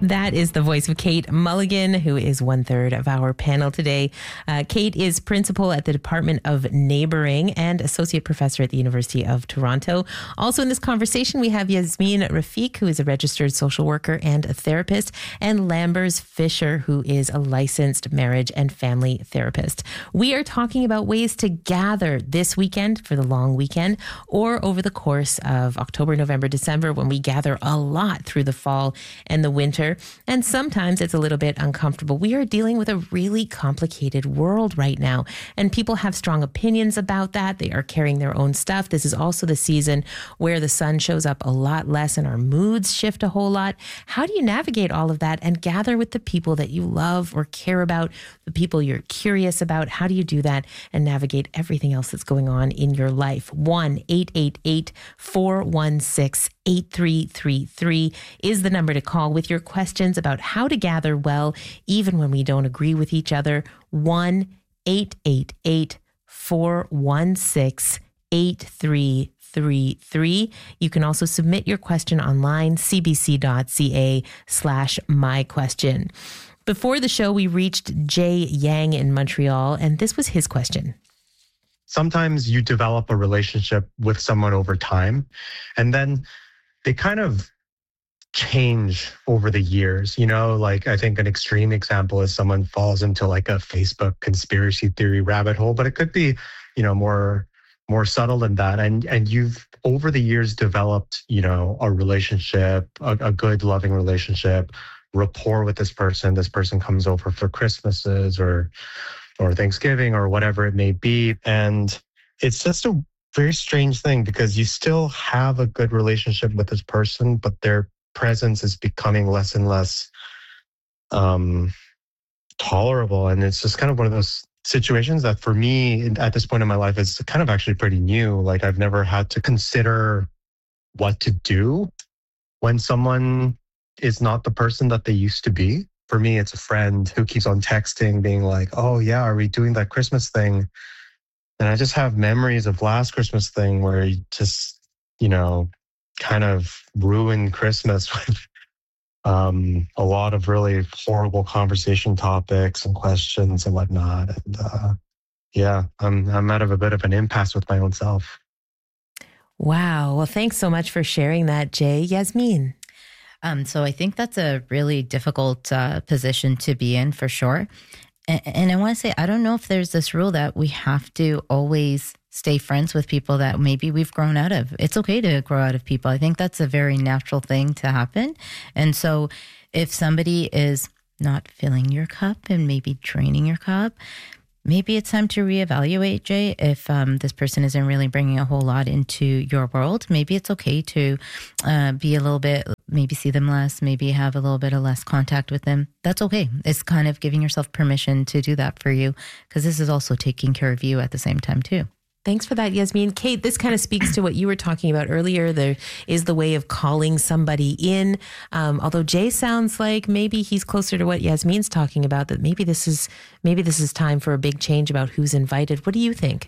That is the voice of Kate Mulligan, who is 1/3 of our panel today. Kate is principal at the Department of Neighboring and associate professor at the University of Toronto. Also in this conversation, we have Yasmin Rafiq, who is a registered social worker and a therapist, and Lambers Fisher, who is a licensed marriage and family therapist. We are talking about ways to gather this weekend for the long weekend, or over the course of October, November, December, when we gather a lot through the fall and the winter. And sometimes it's a little bit uncomfortable. We are dealing with a really complicated world right now, and people have strong opinions about that. They are carrying their own stuff. This is also the season where the sun shows up a lot less and our moods shift a whole lot. How do you navigate all of that and gather with the people that you love or care about, the people you're curious about? How do you do that and navigate everything else that's going on in your life? 1-888-416-8333 is the number to call with your questions about how to gather well, even when we don't agree with each other. 1-888-416-8333. You can also submit your question online, cbc.ca/myquestion. Before the show, we reached Jay Yang in Montreal, and this was his question. Sometimes you develop a relationship with someone over time, and then they kind of change over the years. You know, like I think an extreme example is someone falls into like a Facebook conspiracy theory rabbit hole, but it could be, you know, more subtle than that. And you've over the years developed, you know, a relationship, a good loving relationship, rapport with this person. This person comes over for Christmases or Thanksgiving or whatever it may be. And it's just a very strange thing because you still have a good relationship with this person, but their presence is becoming less and less tolerable. And it's just kind of one of those situations that for me at this point in my life is kind of actually pretty new. Like I've never had to consider what to do when someone is not the person that they used to be. For me, it's a friend who keeps on texting being like, oh yeah, are we doing that Christmas thing? And I just have memories of last Christmas thing where you just, you know, kind of ruined Christmas with a lot of really horrible conversation topics and questions and whatnot. And yeah, I'm out of a bit of an impasse with my own self. Wow. Well, thanks so much for sharing that, Jay. Yasmin. So I think that's a really difficult position to be in for sure. And I want to say, I don't know if there's this rule that we have to always stay friends with people that maybe we've grown out of. It's okay to grow out of people. I think that's a very natural thing to happen. And so if somebody is not filling your cup and maybe draining your cup, maybe it's time to reevaluate, Jay. If this person isn't really bringing a whole lot into your world, maybe it's okay to be a little bit, maybe see them less, maybe have a little bit of less contact with them. That's okay. It's kind of giving yourself permission to do that for you, because this is also taking care of you at the same time too. Thanks for that, Yasmin. Kate, this kind of speaks to what you were talking about earlier. There is the way of calling somebody in. Although Jay sounds like maybe he's closer to what Yasmin's talking about, that maybe this is time for a big change about who's invited. What do you think?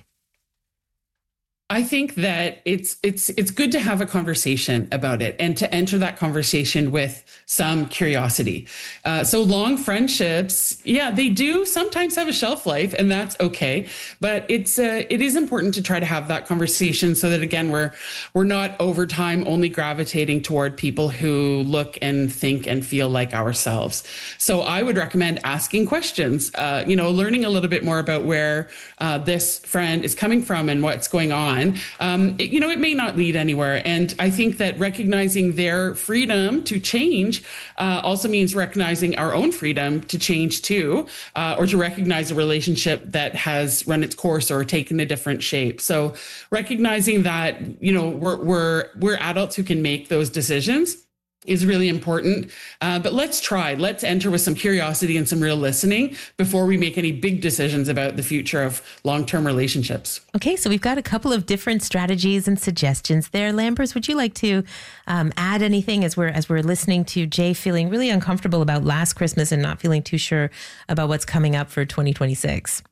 I think that it's good to have a conversation about it and to enter that conversation with some curiosity. So long friendships, yeah, they do sometimes have a shelf life, and that's okay. But it is important to try to have that conversation so that, again, we're not over time only gravitating toward people who look and think and feel like ourselves. So I would recommend asking questions, learning a little bit more about where this friend is coming from and what's going on. It may not lead anywhere. And I think that recognizing their freedom to change also means recognizing our own freedom to change too, or to recognize a relationship that has run its course or taken a different shape. So recognizing that, we're adults who can make those decisions is really important. But let's enter with some curiosity and some real listening before we make any big decisions about the future of long-term relationships. Okay, so we've got a couple of different strategies and suggestions there. Lambers, would you like to add anything as we're listening to Jay feeling really uncomfortable about last Christmas and not feeling too sure about what's coming up for 2026?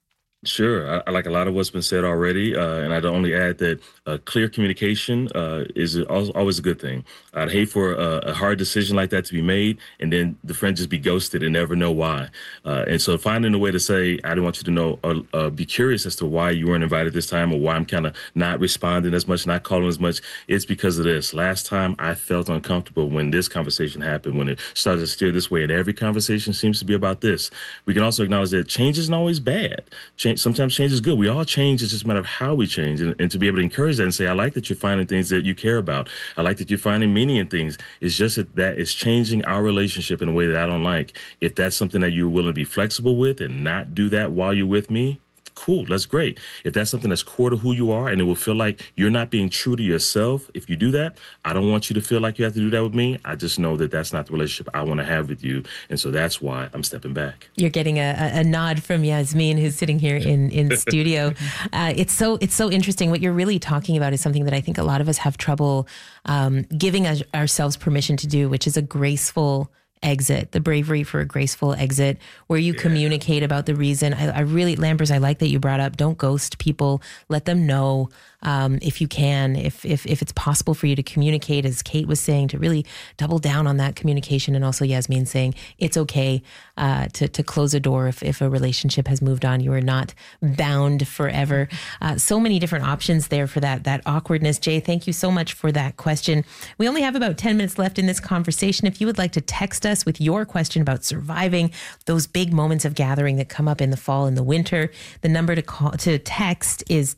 Sure. I like a lot of what's been said already. And I'd only add that clear communication is always a good thing. I'd hate for a hard decision like that to be made and then the friend just be ghosted and never know why. And so finding a way to say, I don't want you to know, be curious as to why you weren't invited this time or why I'm kind of not responding as much, not calling as much. It's because of this. Last time I felt uncomfortable when this conversation happened, when it started to steer this way. And every conversation seems to be about this. We can also acknowledge that change isn't always bad. Sometimes change is good. We all change. It's just a matter of how we change. And to be able to encourage that and say, I like that you're finding things that you care about. I like that you're finding meaning in things. It's just that it's changing our relationship in a way that I don't like. If that's something that you're willing to be flexible with and not do that while you're with me, cool, that's great. If that's something that's core to who you are and it will feel like you're not being true to yourself, if you do that, I don't want you to feel like you have to do that with me. I just know that that's not the relationship I want to have with you. And so that's why I'm stepping back. You're getting a nod from Yasmin, who's sitting here in studio. It's so interesting. What you're really talking about is something that I think a lot of us have trouble giving ourselves permission to do, which is a graceful exit, the bravery for a graceful exit where you communicate about the reason. I really, Lambers, I like that you brought up, don't ghost people. Let them know if you can, if it's possible for you to communicate, as Kate was saying, to really double down on that communication. And also Yasmin saying it's okay to close a door if a relationship has moved on. You are not bound forever. So many different options there for that awkwardness. Jay, thank you so much for that question. We only have about 10 minutes left in this conversation. If you would like to text us with your question about surviving those big moments of gathering that come up in the fall and the winter, the number to text is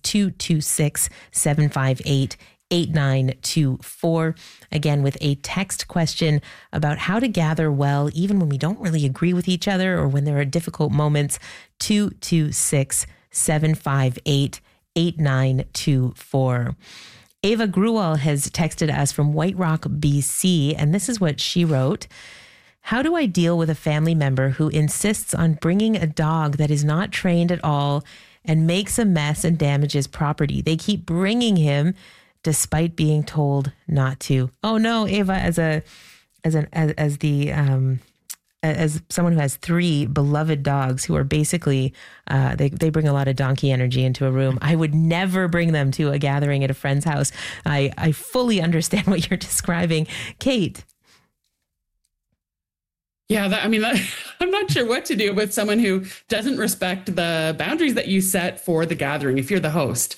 226-758-8924. Again, with a text question about how to gather well, even when we don't really agree with each other or when there are difficult moments, 226-758-8924. Ava Gruwal has texted us from White Rock, BC, and this is what she wrote. How do I deal with a family member who insists on bringing a dog that is not trained at all and makes a mess and damages property? They keep bringing him despite being told not to. Oh no, Ava, as someone who has 3 beloved dogs who are basically, they bring a lot of donkey energy into a room. I would never bring them to a gathering at a friend's house. I fully understand what you're describing. Kate. Yeah, I'm not sure what to do with someone who doesn't respect the boundaries that you set for the gathering if you're the host.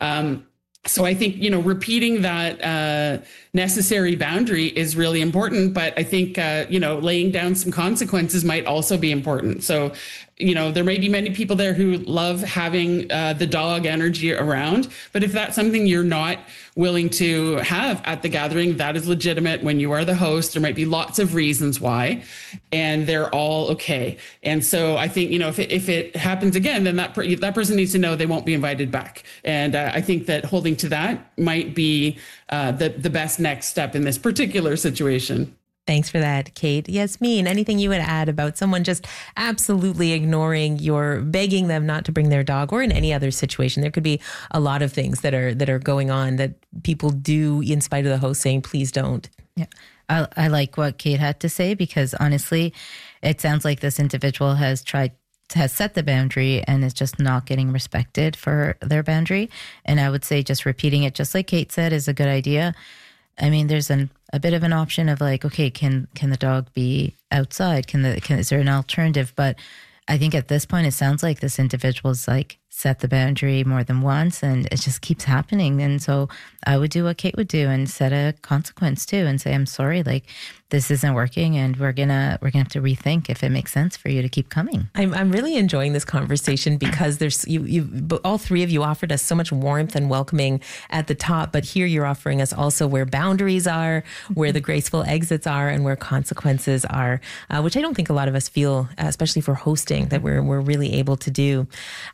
So I think, repeating that necessary boundary is really important. But I think, laying down some consequences might also be important. So, there may be many people there who love having the dog energy around. But if that's something you're not willing to have at the gathering, that is legitimate. When you are the host, there might be lots of reasons why, and they're all okay. And so I think, if it happens again, then that person needs to know they won't be invited back. And I think that holding to that might be the best next step in this particular situation. Thanks for that, Kate. Yasmin, anything you would add about someone just absolutely ignoring your begging them not to bring their dog, or in any other situation? There could be a lot of things that are going on that people do in spite of the host saying, please don't. Yeah. I like what Kate had to say, because honestly, it sounds like this individual has set the boundary and is just not getting respected for their boundary. And I would say just repeating it, just like Kate said, is a good idea. I mean, there's a bit of an option of like, okay, can the dog be outside? Is there an alternative? But I think at this point, it sounds like this individual's like set the boundary more than once, and it just keeps happening. And so I would do what Kate would do and set a consequence too, and say, I'm sorry, like this isn't working, and we're gonna have to rethink if it makes sense for you to keep coming. I'm really enjoying this conversation because there's you all 3 of you offered us so much warmth and welcoming at the top, but here you're offering us also where boundaries are, where the graceful exits are, and where consequences are, which I don't think a lot of us feel, especially for hosting, that we're really able to do.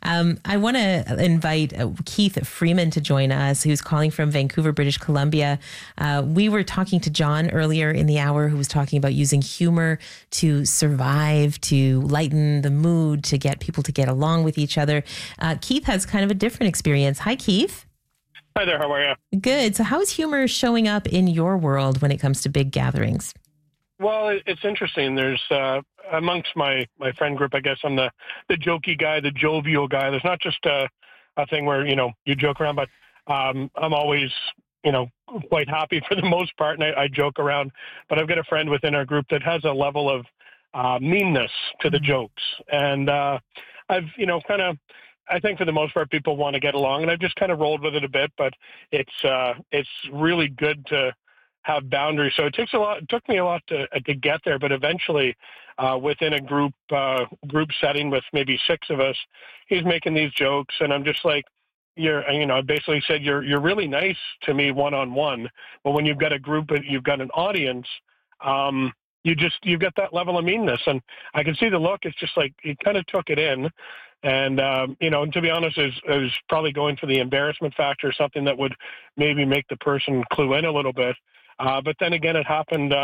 I want to invite Keith Freeman to join us, who's calling from Vancouver, British Columbia. We were talking to John earlier in the hour, who was talking about using humor to survive, to lighten the mood, to get people to get along with each other. Keith has kind of a different experience. Hi, Keith. Hi there. How are you? Good. So how is humor showing up in your world when it comes to big gatherings? Well, it's interesting. There's amongst my friend group, I guess I'm the jokey guy, the jovial guy. There's not just a thing where, you joke around, but I'm always, quite happy for the most part, and I joke around. But I've got a friend within our group that has a level of meanness to the jokes. And I've, I think for the most part, people want to get along, and I've just kind of rolled with it a bit. But it's really good to have boundaries. So it took me a lot to get there, but eventually, within a group setting with maybe 6 of us, he's making these jokes, and I'm just like, I basically said, you're really nice to me one-on-one, but when you've got a group, you've got an audience, you've got that level of meanness, and I can see the look. It's just like he kind of took it in, and to be honest, I was probably going for the embarrassment factor, something that would maybe make the person clue in a little bit. But then again, it happened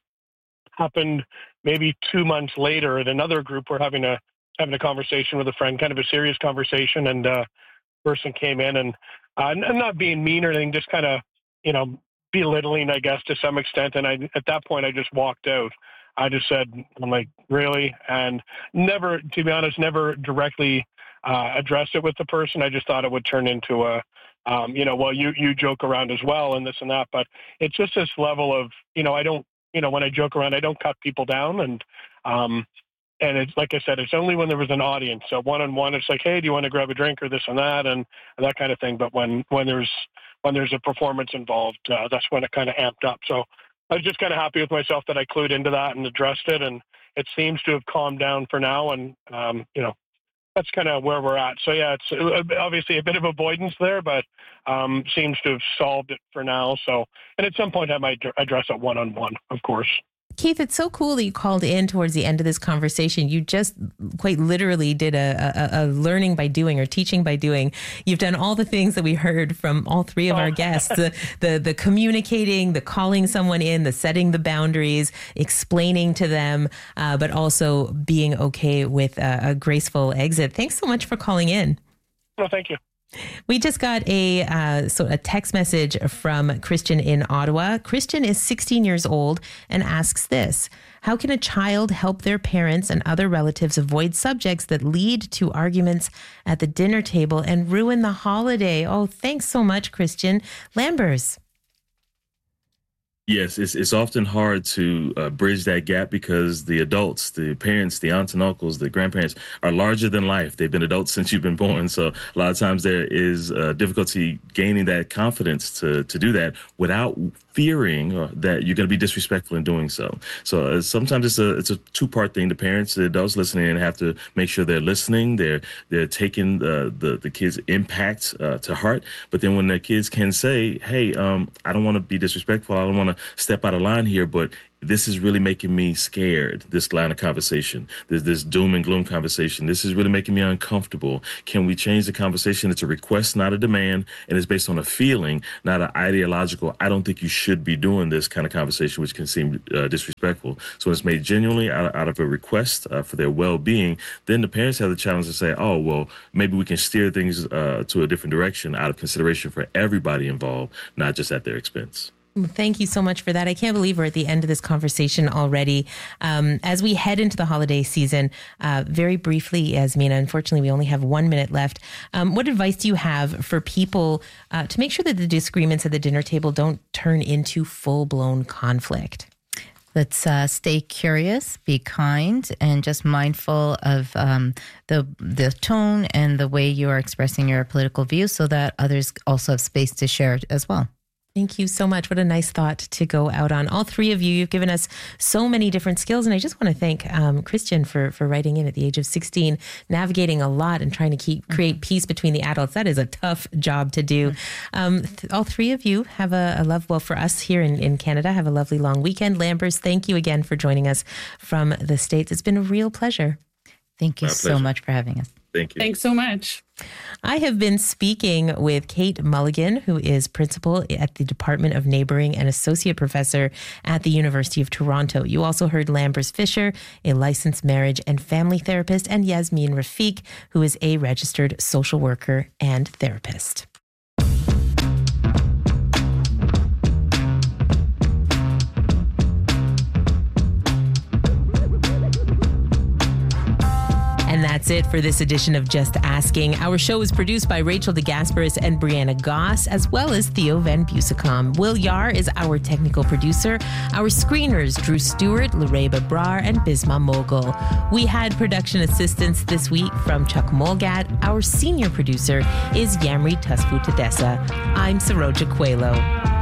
maybe 2 months later at another group. We're having a conversation with a friend, kind of a serious conversation, and person came in and not being mean or anything, just kind of belittling, I guess, to some extent. And at that point I just walked out. I just said, I'm like, really? And never, to be honest, never directly addressed it with the person. I just thought it would turn into well, you joke around as well and this and that. But it's just this level of, I don't, when I joke around, I don't cut people down. And it's like I said, it's only when there was an audience. So one-on-one, it's like, hey, do you want to grab a drink or this and that and that kind of thing. But when there's a performance involved, that's when it kind of amped up. So I was just kind of happy with myself that I clued into that and addressed it. And it seems to have calmed down for now. And, that's kind of where we're at. So, yeah, it's obviously a bit of avoidance there, but seems to have solved it for now. So, and at some point I might address it one-on-one, of course. Keith, it's so cool that you called in towards the end of this conversation. You just quite literally did a learning by doing or teaching by doing. You've done all the things that we heard from all 3 of our guests, the communicating, the calling someone in, the setting the boundaries, explaining to them, but also being okay with a graceful exit. Thanks so much for calling in. Well, thank you. We just got a text message from Christian in Ottawa. Christian is 16 years old and asks this: how can a child help their parents and other relatives avoid subjects that lead to arguments at the dinner table and ruin the holiday? Oh, thanks so much, Christian. Lambers. Yes, it's often hard to bridge that gap because the adults, the parents, the aunts and uncles, the grandparents are larger than life. They've been adults since you've been born. So a lot of times there is difficulty gaining that confidence to do that without fearing that you're going to be disrespectful in doing so. So sometimes it's a 2-part thing. The parents, the adults listening in have to make sure they're listening. They're taking the kids' impact to heart. But then when the kids can say, hey, I don't want to be disrespectful. I don't want to step out of line here, but this is really making me scared, this line of conversation, this doom and gloom conversation. This is really making me uncomfortable. Can we change the conversation? It's a request, not a demand, and it's based on a feeling, not an ideological, I don't think you should be doing this kind of conversation, which can seem disrespectful. So when it's made genuinely out of a request for their well-being, then the parents have the challenge to say, oh, well, maybe we can steer things to a different direction out of consideration for everybody involved, not just at their expense. Thank you so much for that. I can't believe we're at the end of this conversation already. As we head into the holiday season, very briefly, Yasmina, unfortunately, we only have 1 minute left. What advice do you have for people to make sure that the disagreements at the dinner table don't turn into full-blown conflict? Let's stay curious, be kind, and just mindful of the tone and the way you are expressing your political views so that others also have space to share it as well. Thank you so much. What a nice thought to go out on. All 3 of you, you've given us so many different skills. And I just want to thank Christian for writing in at the age of 16, navigating a lot and trying to create peace between the adults. That is a tough job to do. All 3 of you have for us here in Canada, have a lovely long weekend. Lambers, thank you again for joining us from the States. It's been a real pleasure. Thank you so much for having us. Thank you. Thanks so much. I have been speaking with Kate Mulligan, who is principal at the Department of Neighboring and associate professor at the University of Toronto. You also heard Lambers Fisher, a licensed marriage and family therapist, and Yasmin Rafiq, who is a registered social worker and therapist. That's it for this edition of Just Asking. Our show is produced by Rachel DeGasperis and Brianna Goss, as well as Theo Van Busicom. Will Yar is our technical producer. Our screeners, Drew Stewart, Loreba Brar, and Bisma Mogul. We had production assistance this week from Chuck Molgat. Our senior producer is Yamri Tusfu Tadessa. I'm Saroja Coelho.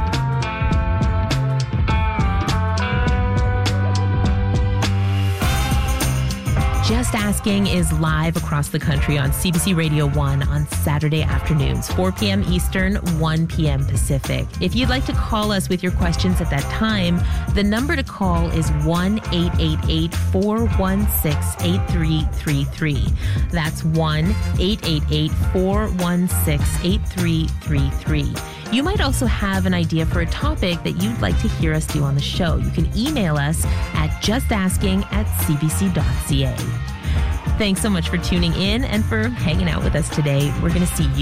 Just Asking is live across the country on CBC Radio 1 on Saturday afternoons, 4 p.m. Eastern, 1 p.m. Pacific. If you'd like to call us with your questions at that time, the number to call is 1-888-416-8333. That's 1-888-416-8333. You might also have an idea for a topic that you'd like to hear us do on the show. You can email us at justasking@cbc.ca. Thanks so much for tuning in and for hanging out with us today. We're going to see you